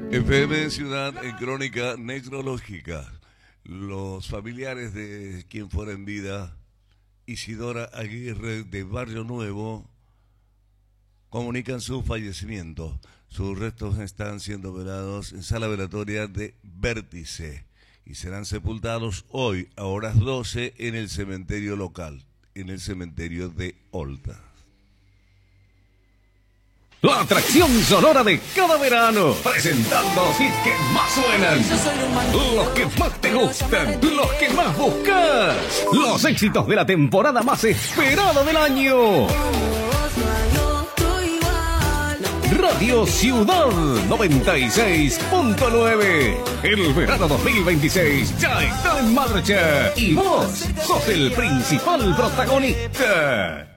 FM Ciudad en Crónica Necrológica. Los familiares de quien fuera en vida, Isidora Aguirre de Barrio Nuevo, comunican su fallecimiento. Sus restos están siendo velados en sala velatoria de Vértice y serán sepultados hoy a horas 12 en el cementerio local, en el cementerio de Olta. La atracción sonora de cada verano, presentando los hits que más suenan, los que más te gustan, los que más buscas, los éxitos de la temporada más esperada del año. Radio Ciudad 96.9. El verano 2026 ya está en marcha y vos sos el principal protagonista.